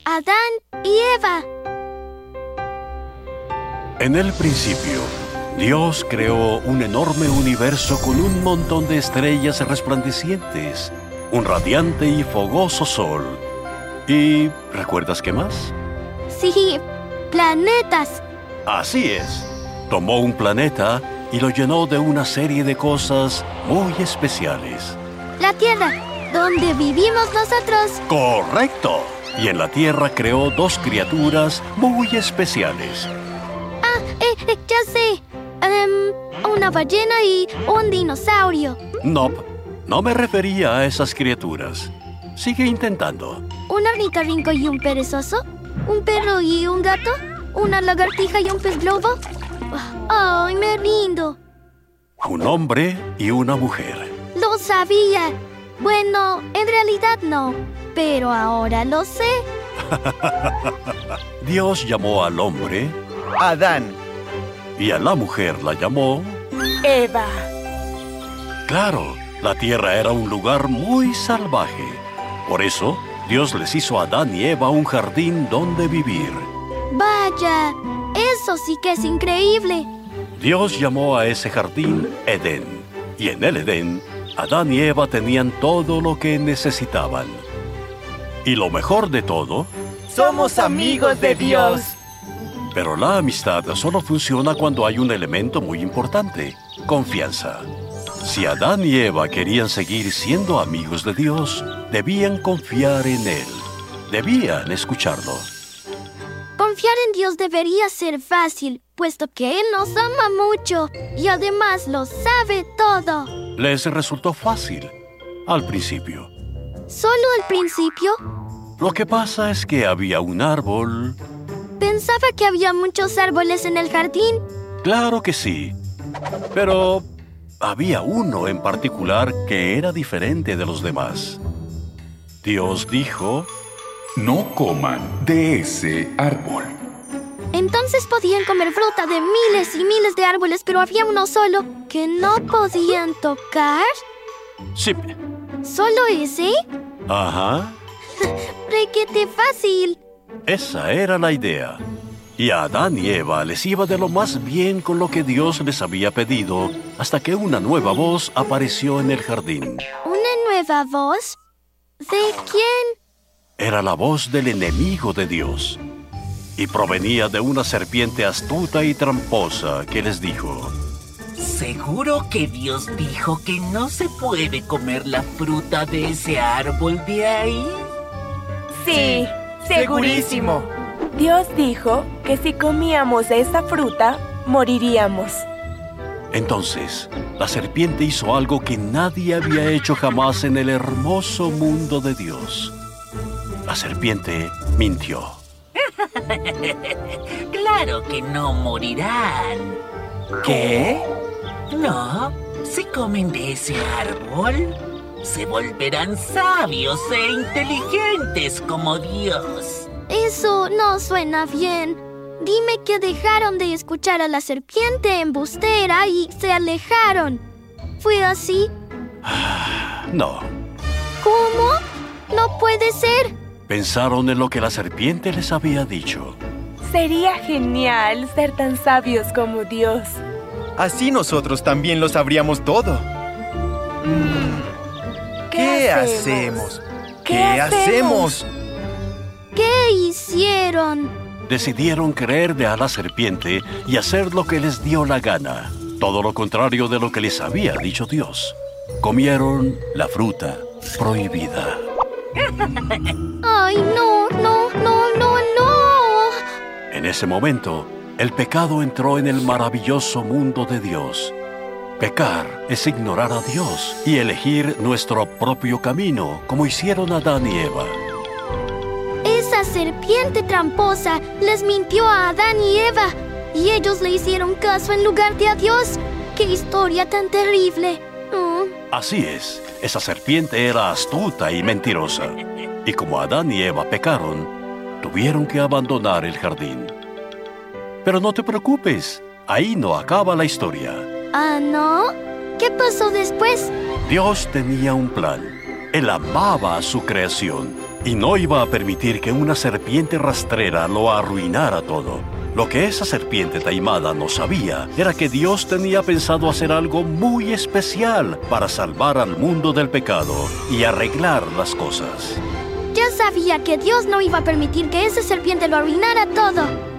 Adán y Eva. En el principio, Dios creó un enorme universo con un montón de estrellas resplandecientes, un radiante y fogoso sol. ¿Y recuerdas qué más? Sí, planetas. Así es. Tomó un planeta y lo llenó de una serie de cosas muy especiales. La Tierra, donde vivimos nosotros. ¡Correcto! Y en la Tierra creó dos criaturas muy especiales. Ya sé. Una ballena y un dinosaurio. No me refería a esas criaturas. Sigue intentando. ¿Un ornitorrinco y un perezoso? ¿Un perro y un gato? ¿Una lagartija y un pez globo? ¡Ay, me rindo! Un hombre y una mujer. ¡Lo sabía! Bueno, en realidad no, pero ahora lo sé. Dios llamó al hombre Adán. y a la mujer la llamó Eva. Claro, la tierra era un lugar muy salvaje. Por eso, Dios les hizo a Adán y Eva un jardín donde vivir. ¡Vaya! Eso sí que es increíble. Dios llamó a ese jardín Edén. Y en el Edén, Adán y Eva tenían todo lo que necesitaban. Y lo mejor de todo, Somos amigos de Dios. pero la amistad solo funciona cuando hay un elemento muy importante: confianza. Si Adán y Eva querían seguir siendo amigos de Dios, debían confiar en Él. Debían escucharlo. Confiar en Dios debería ser fácil, puesto que Él nos ama mucho y además lo sabe todo. Les resultó fácil al principio. ¿Solo al principio? Lo que pasa es que había un árbol. Pensaba que había muchos árboles en el jardín. Claro que sí, pero había uno en particular que era diferente de los demás. Dios dijo: No coman de ese árbol. Entonces podían comer fruta de miles y miles de árboles, pero había uno solo que no podían tocar. Sí. ¿Solo ese? Ajá. ¡Requete fácil! Esa era la idea. Y a Adán y Eva les iba de lo más bien con lo que Dios les había pedido, hasta que una nueva voz apareció en el jardín. ¿Una nueva voz? ¿De quién? Era la voz del enemigo de Dios. Y provenía de una serpiente astuta y tramposa que les dijo: ¿Seguro que Dios dijo que no se puede comer la fruta de ese árbol de ahí? Sí, segurísimo. Dios dijo que si comíamos esa fruta, moriríamos. Entonces, la serpiente hizo algo que nadie había hecho jamás en el hermoso mundo de Dios. La serpiente mintió. Claro que no morirán. ¿Qué? No, si comen de ese árbol, se volverán sabios e inteligentes como Dios. Eso no suena bien. Dime que dejaron de escuchar a la serpiente embustera y se alejaron. ¿Fue así? No. ¿Cómo? No puede ser. Pensaron en lo que la serpiente les había dicho. Sería genial ser tan sabios como Dios. Así nosotros también lo sabríamos todo. ¿Qué hacemos? ¿Qué hacemos? ¿Qué hicieron? Decidieron creerle a la serpiente y hacer lo que les dio la gana. Todo lo contrario de lo que les había dicho Dios. Comieron la fruta prohibida. ¡Ay, no! En ese momento, el pecado entró en el maravilloso mundo de Dios. Pecar es ignorar a Dios y elegir nuestro propio camino, como hicieron Adán y Eva. Esa serpiente tramposa les mintió a Adán y Eva, y ellos le hicieron caso en lugar de a Dios. ¡Qué historia tan terrible! Así es, esa serpiente era astuta y mentirosa. Y como Adán y Eva pecaron, tuvieron que abandonar el jardín. Pero no te preocupes, ahí no acaba la historia. ¿Ah, no? ¿Qué pasó después? Dios tenía un plan. Él amaba a su creación Y no iba a permitir que una serpiente rastrera lo arruinara todo. Lo que esa serpiente taimada no sabía era que Dios tenía pensado hacer algo muy especial para salvar al mundo del pecado y arreglar las cosas. Ya sabía que Dios no iba a permitir que esa serpiente lo arruinara todo.